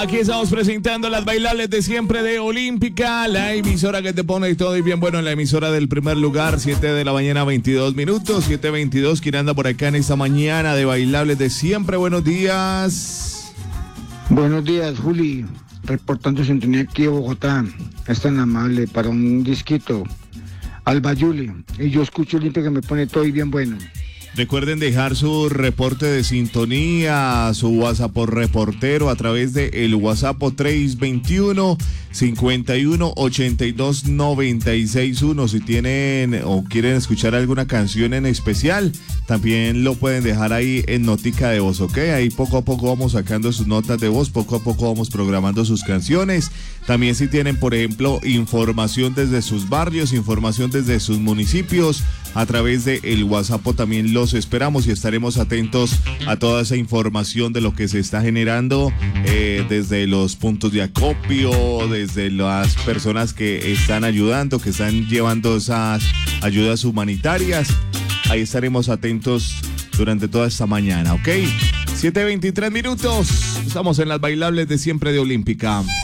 Aquí estamos presentando las bailables de siempre de Olímpica, la emisora que te pone todo y bien bueno en la emisora del primer lugar, 7 de la mañana, 22 minutos, 7:22, quien anda por acá en esta mañana de bailables de siempre. Buenos días. Buenos días, Juli, reportando sintonía aquí de Bogotá. Es tan amable para un disquito. Alba Yuli, y yo escucho Olímpica que me pone todo y bien bueno. Recuerden dejar su reporte de sintonía, su WhatsApp por reportero a través de el WhatsApp 321-5182-961. Si tienen o quieren escuchar alguna canción en especial, también lo pueden dejar ahí en notica de voz, ¿ok? Ahí poco a poco vamos sacando sus notas de voz, poco a poco vamos programando sus canciones. También si tienen, por ejemplo, información desde sus barrios, información desde sus municipios, a través de el WhatsApp también los esperamos y estaremos atentos a toda esa información de lo que se está generando desde los puntos de acopio, desde las personas que están ayudando, que están llevando esas ayudas humanitarias. Ahí estaremos atentos durante toda esta mañana, ¿ok? 7:23 minutos, estamos en las bailables de siempre de Olímpica.